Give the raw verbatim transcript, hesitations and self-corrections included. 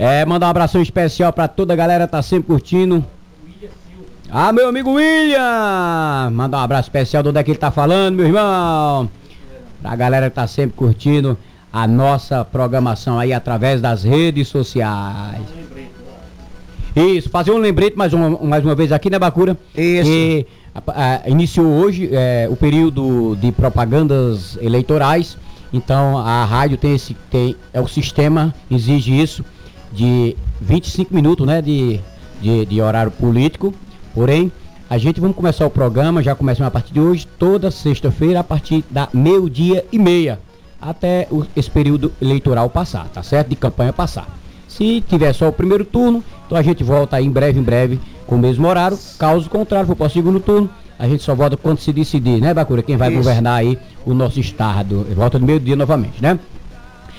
É, mandar um abração especial pra toda a galera que tá sempre curtindo. Ah, meu amigo William! Mandar um abraço especial de onde é que ele tá falando, meu irmão. Pra galera que tá sempre curtindo a nossa programação aí através das redes sociais. Isso, fazer um lembrete mais uma, mais uma vez aqui, né, Bacura? Isso. Que a, a, iniciou hoje é, o período de propagandas eleitorais. Então a rádio tem esse, tem, é o sistema, exige isso, de vinte e cinco minutos, né, de, de, de horário político. Porém, a gente vamos começar o programa, já começa a partir de hoje, toda sexta-feira, a partir da meio-dia e meia, até o, esse período eleitoral passar, tá certo? De campanha passar. Se tiver só o primeiro turno, então a gente volta aí em breve, em breve, com o mesmo horário. Caso contrário, for para o segundo turno, a gente só volta quando se decidir, né, Bacura? Quem vai Isso. governar aí o nosso estado. Volta no meio-dia novamente, né?